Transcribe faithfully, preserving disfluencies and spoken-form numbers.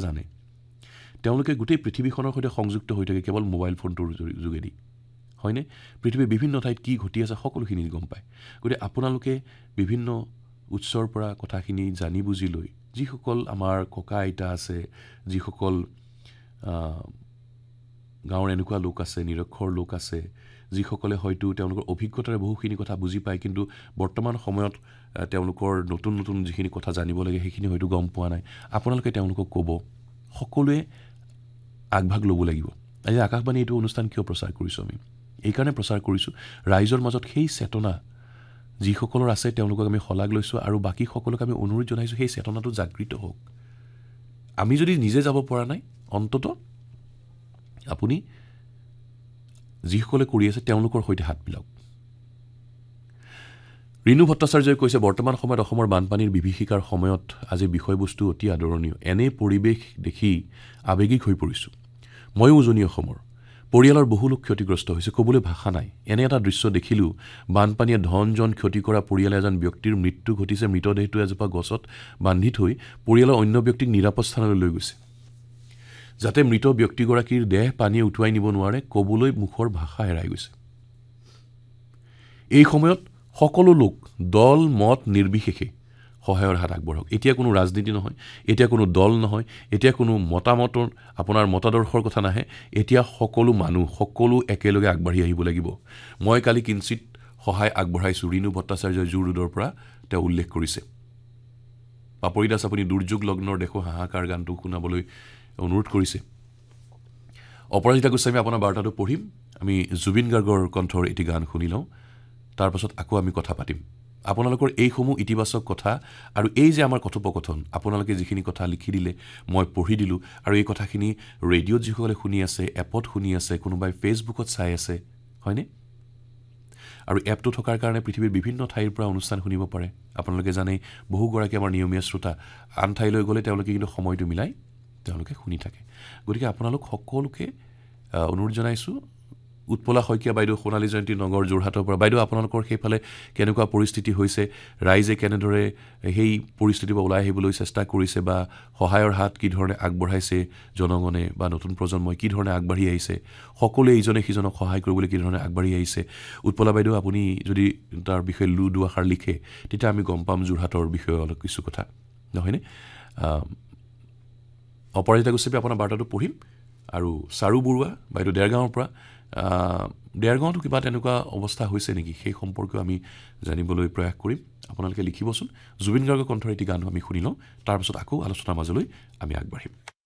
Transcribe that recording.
জানে তেওঁলোকে গোটেই পৃথিৱীখনৰ সৈতে সংযুক্ত হৈ থাকে কেৱল মোবাইল ফোনটোৰ যোগেদি হয়নে পৃথিৱীৰ বিভিন্ন ঠাইত কি ঘটি আছে সকলোখিনি গম পায় গতিকে আপোনালোকে বিভিন্ন উৎসৰ পৰা কথাখিনি জানি বুজি লৈ যিসকল আমাৰ ককা আইতা আছে যিসকল গাঁৱৰ এনেকুৱা লোক আছে নিৰক্ষৰ লোক আছে যিসকলে হয়তো তেওঁলোকৰ অভিজ্ঞতাৰে বহুখিনি কথা বুজি পায় কিন্তু বৰ্তমান সময়ত তেওঁলোকৰ নতুন নতুন যিখিনি কথা জানিব লাগে সেইখিনি হয়তো গম পোৱা নাই আপোনালোকে তেওঁলোকক ক'ব সকলোৱে আগভাগ ল'ব লাগিব আজি আকাশবাণী এইটো অনুষ্ঠান কিয় প্ৰচাৰ কৰিছোঁ আমি এইকাৰণে প্ৰচাৰ কৰিছোঁ ৰাইজৰ মাজত সেই চেতনা যিসকলৰ আছে তেওঁলোকক আমি শলাগ লৈছোঁ আৰু বাকী সকলোকে আমি অনুৰোধ জনাইছোঁ সেই চেতনাটো জাগৃত হওক আমি যদি নিজে যাব পৰা নাই অন্তত আপুনি যিসকলে কৰি আছে তেওঁলোকৰ সৈতে হাত মিলাওক ৰীণু ভট্টাচাৰ্যই কৈছে বৰ্তমান সময়ত অসমৰ বানপানীৰ বিভীষিকাৰ সময়ত আজি বিষয়বস্তু অতি আদৰণীয় এনে পৰিৱেশ দেখি আৱেগিক হৈ পৰিছোঁ ময়ো উজনি অসমৰ পৰিয়ালৰ বহু লোক ক্ষতিগ্ৰস্ত হৈছে ক'বলৈ ভাষা নাই এনে এটা দৃশ্য দেখিলোঁ বানপানীয়ে ধন জন ক্ষতি কৰা পৰিয়ালে এজন ব্যক্তিৰ মৃত্যু ঘটিছে মৃতদেহটো এজোপা গছত বান্ধি থৈ পৰিয়ালৰ অন্য ব্যক্তিক নিৰাপদ স্থানলৈ লৈ গৈছে যাতে মৃত ব্যক্তিগৰাকীৰ দেহ পানীয়ে উটুৱাই নিব নোৱাৰে ক'বলৈ মুখৰ ভাষা হেৰাই গৈছে এই সময়ত সকলো লোক দল মত নিৰ্বিশেষে সহায়ৰ হাত আগবঢ়াওক এতিয়া কোনো ৰাজনীতি নহয় এতিয়া কোনো দল নহয় এতিয়া কোনো মতামতৰ আপোনাৰ মতাদৰ্শৰ কথা নাহে এতিয়া সকলো মানুহ সকলো একেলগে আগবাঢ়ি আহিব লাগিব মই কালি কিঞ্চিত সহায় আগবঢ়াইছোঁ ৰীণু ভট্টাচাৰ্য জুৰুডৰ পৰা তেওঁ উল্লেখ কৰিছে পাপৰি দাস আপুনি দুৰ্যোগ লগ্নৰ দেখো হাহাকাৰ গানটো শুনাবলৈ অনুৰোধ কৰিছে অপৰাজিতা গোস্বামী আপোনাৰ বাৰ্তাটো পঢ়িম আমি জুবিন গাৰ্গৰ কণ্ঠৰ এটি গান শুনি লওঁ তাৰ পাছত আকৌ আমি কথা পাতিম আপোনালোকৰ এইসমূহ ইতিবাচক কথা আৰু এই যে আমাৰ কথোপকথন আপোনালোকে যিখিনি কথা লিখি দিলে মই পঢ়ি দিলোঁ আৰু এই কথাখিনি ৰেডিঅ'ত যিসকলে শুনি আছে এপত শুনি আছে কোনোবাই ফেচবুকত চাই আছে হয়নে আৰু এপটো থকাৰ কাৰণে পৃথিৱীৰ বিভিন্ন ঠাইৰ পৰা অনুষ্ঠান শুনিব পাৰে আপোনালোকে জানে বহুগৰাকী আমাৰ নিয়মীয়া শ্ৰোতা আন ঠাইলৈ গ'লে তেওঁলোকে কিন্তু সময়টো মিলাই তেওঁলোকে শুনি থাকে গতিকে আপোনালোক সকলোকে অনুৰোধ জনাইছোঁ উৎপলা শইকীয়া বাইদেউ সোণালী জয়ন্তী নগৰ যোৰহাটৰ পৰা বাইদেউ আপোনালোকৰ সেইফালে কেনেকুৱা পৰিস্থিতি হৈছে ৰাইজে কেনেদৰে সেই পৰিস্থিতিৰ পৰা ওলাই আহিবলৈ চেষ্টা কৰিছে বা সহায়ৰ হাত কি ধৰণে আগবঢ়াইছে জনগণে বা নতুন প্ৰজন্মই কি ধৰণে আগবাঢ়ি আহিছে সকলোৱে ইজনে সিজনক সহায় কৰিবলৈ কি ধৰণে আগবাঢ়ি আহিছে উৎপলা বাইদেউ আপুনি যদি তাৰ বিষয়ে লু দুআষাৰ লিখে তেতিয়া আমি গম পাম যোৰহাটৰ বিষয়ে অলপ কিছু কথা নহয়নে অপৰাজিতা গোস্বামী আপোনাৰ বাৰ্তাটো পঢ়িম আৰু চাৰু বৰুৱা বাইদেউ ডেৰগাঁৱৰ পৰা ডেৰগাঁৱতো কিবা তেনেকুৱা অৱস্থা হৈছে নেকি সেই সম্পৰ্কেও আমি জানিবলৈ প্ৰয়াস কৰিম আপোনালোকে লিখিবচোন জুবিন গাৰ্গৰ কণ্ঠৰ এটি গানো আমি শুনি লওঁ তাৰপিছত আকৌ আলোচনাৰ মাজলৈ আমি আগবাঢ়িম